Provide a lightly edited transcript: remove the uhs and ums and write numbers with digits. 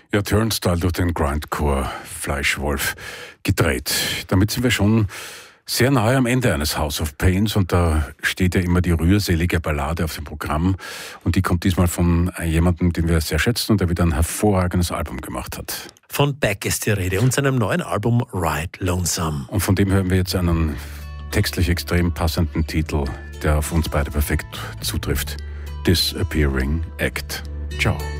Ja, Turnstile durch den Grindcore Fleischwolf gedreht. Damit sind wir schon sehr nahe am Ende eines House of Pains und da steht ja immer die rührselige Ballade auf dem Programm und die kommt diesmal von jemandem, den wir sehr schätzen und der wieder ein hervorragendes Album gemacht hat. Von Beck ist die Rede und seinem neuen Album Ride Lonesome. Und von dem hören wir jetzt einen textlich extrem passenden Titel, der auf uns beide perfekt zutrifft. Disappearing Act. Ciao.